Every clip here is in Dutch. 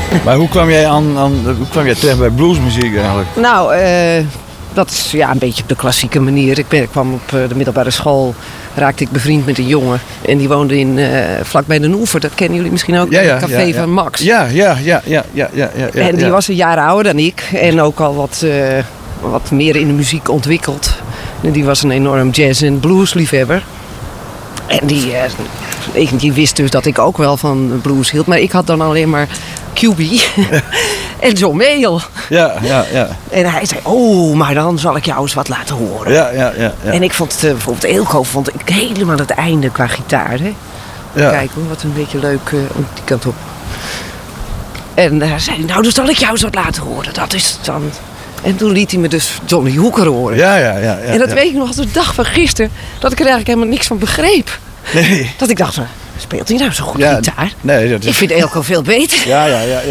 Maar hoe kwam jij terecht bij bluesmuziek eigenlijk? Nou, dat is een beetje op de klassieke manier. Ik kwam op de middelbare school, raakte ik bevriend met een jongen. En die woonde vlakbij de Oever. Dat kennen jullie misschien ook, het café van Max. Ja. En die was een jaar ouder dan ik. En ook al wat meer in de muziek ontwikkeld. En die was een enorm jazz- en bluesliefhebber. En die wist dus dat ik ook wel van blues hield. Maar ik had dan alleen maar QB en John Mayall. Ja. En hij zei, maar dan zal ik jou eens wat laten horen. Ja. En ik vond bijvoorbeeld Eelco helemaal het einde qua gitaar. Hè? Ja. Kijk hoor, wat een beetje leuk om die kant op. En hij zei, nou dan zal ik jou eens wat laten horen. Dat is dan... En toen liet hij me dus Johnny Hooker horen. Ja. En dat weet ik nog als de dag van gisteren, dat ik er eigenlijk helemaal niks van begreep. Nee. Dat ik dacht, speelt hij nou zo goed gitaar? Nee, dat is... Ik vind Eelco veel beter. Ja.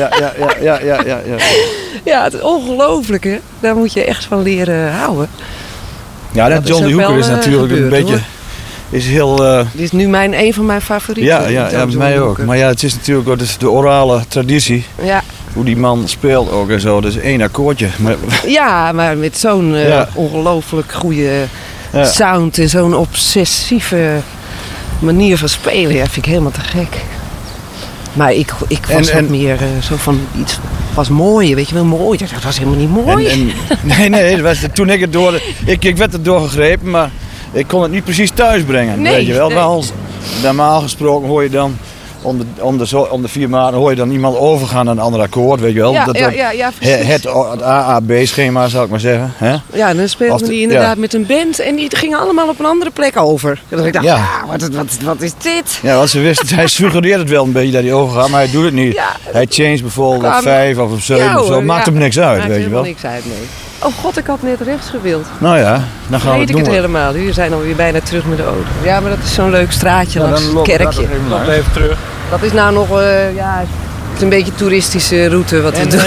Ja, het is ongelooflijk, hè. Daar moet je echt van leren houden. Ja, dat Johnny Hooker is natuurlijk gebeurd, een beetje... Hoor. Is heel... Dit is nu een van mijn favorieten. Ja, mij ook. Maar ja, het is natuurlijk ook de orale traditie. Ja. Hoe die man speelt ook en zo. Dus één akkoordje. Maar... Ja, maar met zo'n ongelooflijk goede sound en zo'n obsessieve manier van spelen. Ja, vind ik helemaal te gek. Maar ik was wat meer zo van iets was mooi, weet je wel, mooi. Dat was helemaal niet mooi. Nee, dat was, toen ik het door... Ik werd er doorgegrepen, maar ik kon het niet precies thuis brengen. Nee, weet je wel. Nee. Normaal gesproken hoor je dan... Om de 4 maanden hoor je dan iemand overgaan naar een ander akkoord, weet je wel. Ja, het AAB-schema, zou ik maar zeggen. Hè? Ja, dan speelde die inderdaad met een band en die gingen allemaal op een andere plek over. Dus ik dacht, wat is dit? Ja, want ze wisten, hij suggereert het wel een beetje dat hij overgaat, maar hij doet het niet. Ja, hij change bijvoorbeeld op 5 of op 7 of zo. Maakt hem niks uit, weet je wel. Niks uit, nee. Oh god, ik had net rechts gewild. Nou ja, dan gaan we het doen. Weet ik het helemaal. We zijn alweer bijna terug met de auto. Ja, maar dat is zo'n leuk straatje langs het kerkje. Nog even terug. Dat is nou nog het is een beetje een toeristische route wat we doen.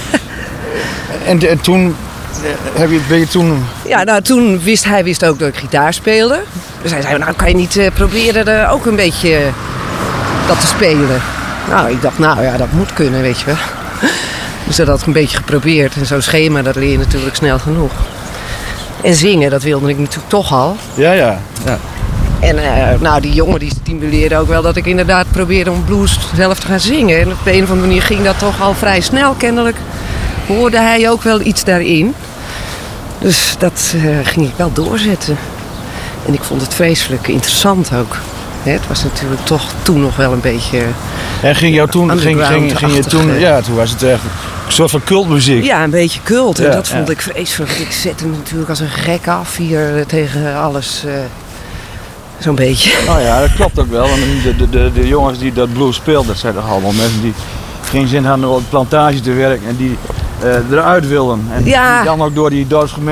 En toen ben je toen... Ja, nou toen wist hij ook dat ik gitaar speelde. Dus hij zei, nou kan je niet proberen ook een beetje dat te spelen. Nou, ik dacht, dat moet kunnen, weet je wel. Dus dat had ik een beetje geprobeerd. En zo'n schema, dat leer je natuurlijk snel genoeg. En zingen, dat wilde ik natuurlijk toch al. Ja. En die jongen die stimuleerde ook wel dat ik inderdaad probeerde om blues zelf te gaan zingen. En op de een of andere manier ging dat toch al vrij snel. Kennelijk hoorde hij ook wel iets daarin. Dus dat ging ik wel doorzetten. En ik vond het vreselijk interessant ook. Het was natuurlijk toch toen nog wel een beetje... En ging je toen... Ja, toen was het echt een soort van cultmuziek. Ja, een beetje cult. En dat vond ik vreselijk. Ik zette me natuurlijk als een gek af hier tegen alles... Zo'n beetje. Nou ja, dat klopt ook wel. Want de jongens die dat blues speelden, dat zijn toch allemaal mensen die geen zin hadden om op de plantage te werken en die eruit wilden. En die dan ook door die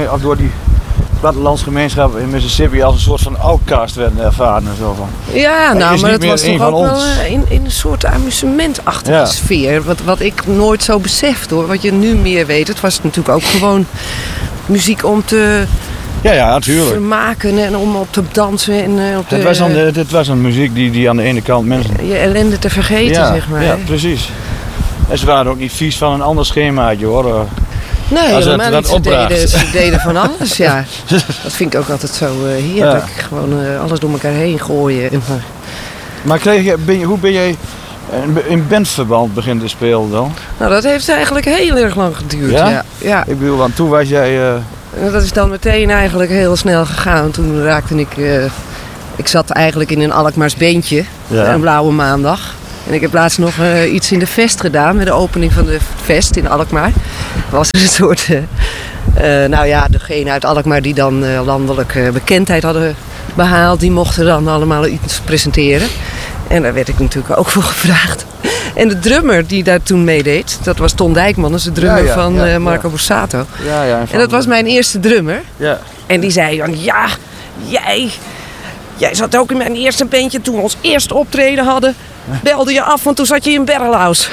plattelandsgemeenschap in Mississippi als een soort van outcast werden ervaren en zo van. Ja, maar het was toch ook wel in een soort amusementachtige sfeer. Wat ik nooit zo besefte hoor. Wat je nu meer weet. Het was natuurlijk ook gewoon muziek om te... Ja, natuurlijk. Vermaken en om op te dansen. En, het was een muziek die aan de ene kant mensen... Je ellende te vergeten, zeg maar. Ja, precies. En ze waren ook niet vies van een ander schemaatje, hoor. Nee, helemaal niet. Ze deden van alles, ja. Dat vind ik ook altijd zo heerlijk. Ja. Gewoon alles door elkaar heen gooien. Maar hoe ben jij in bandverband beginnen te spelen dan? Nou, dat heeft eigenlijk heel erg lang geduurd. Ja? Ik bedoel, want toen was jij... Dat is dan meteen eigenlijk heel snel gegaan. Toen raakte ik... Ik zat eigenlijk in een Alkmaars bandje. Een blauwe maandag. En ik heb laatst nog iets in de Vest gedaan. Met de opening van de Vest in Alkmaar. Het was een soort... degene uit Alkmaar die dan landelijk bekendheid hadden behaald. Die mochten dan allemaal iets presenteren. En daar werd ik natuurlijk ook voor gevraagd. En de drummer die daar toen meedeed, dat was Ton Dijkman, dat is de drummer van Marco Borsato. En dat was mijn eerste drummer. Ja. En die zei dan, jij zat ook in mijn eerste bandje toen we ons eerste optreden hadden. Belde je af, want toen zat je in Barrelhouse.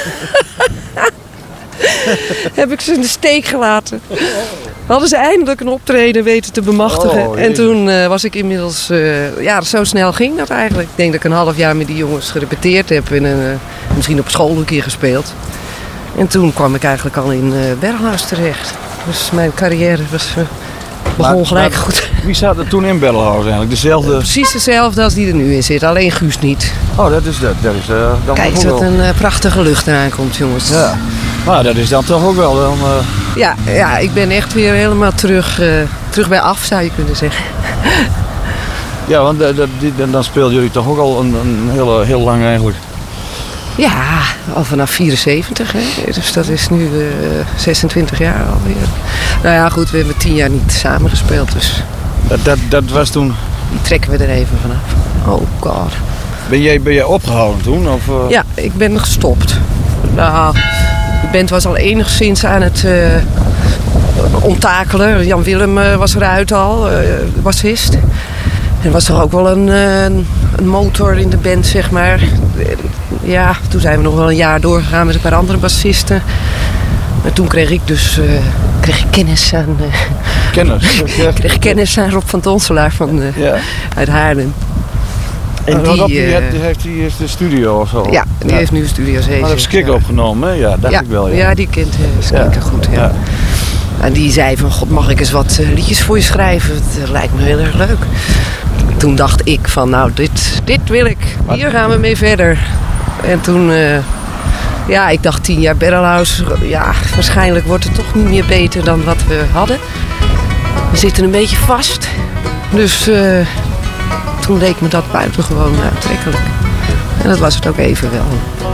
Heb ik ze in de steek gelaten. Hadden ze eindelijk een optreden weten te bemachtigen. En toen was ik inmiddels... zo snel ging dat eigenlijk. Ik denk dat ik een half jaar met die jongens gerepeteerd heb. En misschien op school een keer gespeeld. En toen kwam ik eigenlijk al in Berghuis terecht. Dus mijn carrière begon gelijk goed. Wie zat er toen in Berghuis eigenlijk? Dezelfde? Precies dezelfde als die er nu in zit, alleen Guus niet. Oh, dat is dan kijk, wat een prachtige lucht eraan komt, jongens. Ja. Maar dat is dan toch ook wel dan... Ja, ik ben echt weer helemaal terug bij af, zou je kunnen zeggen. Ja, want dan speelden jullie toch ook al een heel lang eigenlijk. Ja, al vanaf 74, hè. Dus dat is nu 26 jaar alweer. Nou ja, goed, we hebben 10 jaar niet samen gespeeld, dus... Dat was toen... Die trekken we er even vanaf. Oh god. Ben jij opgehouden toen? Of, Ja, ik ben gestopt. Nou, de band was al enigszins aan het onttakelen. Jan Willem was eruit al, bassist. Er was toch ook wel een motor in de band, zeg maar. Ja, toen zijn we nog wel een jaar doorgegaan met een paar andere bassisten. Maar toen kreeg ik dus kennis aan... kreeg kennis aan Rob van Tonselaar uit Haarlem. En Rob heeft de studio of zo? Ja, die heeft nu een studio 7. Maar heeft Skik opgenomen, hè? Ja, dacht ik wel. Ja, die kent Skik goed, ja. En die zei van, god, mag ik eens wat liedjes voor je schrijven? Dat lijkt me heel erg leuk. Toen dacht ik van, nou, dit wil ik. Hier gaan we mee verder. En toen, ik dacht 10 jaar Berghuis. Ja, waarschijnlijk wordt het toch niet meer beter dan wat we hadden. We zitten een beetje vast. Dus toen leek me dat buitengewoon aantrekkelijk. En dat was het ook even wel.